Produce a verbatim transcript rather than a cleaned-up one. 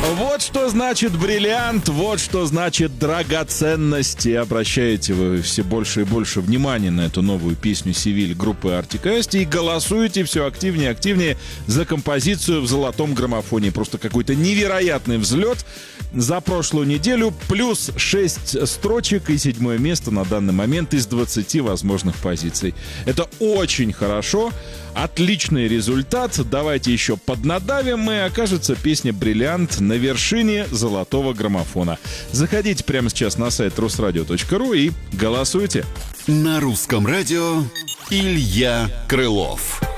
Вот что значит бриллиант, вот что значит драгоценности. Обращаете вы все больше и больше внимания на эту новую песню «Севиль» группы Артик и Асти и голосуете все активнее и активнее за композицию в золотом граммофоне. Просто какой-то невероятный взлет за прошлую неделю. Плюс шесть строчек и седьмое место на данный момент из двадцати возможных позиций. Это очень хорошо. Отличный результат. Давайте еще поднадавим, и окажется песня «Бриллиант» на вершине золотого граммофона. Заходите прямо сейчас на сайт русрадио точка ру и голосуйте. На русском радио Илья Крылов.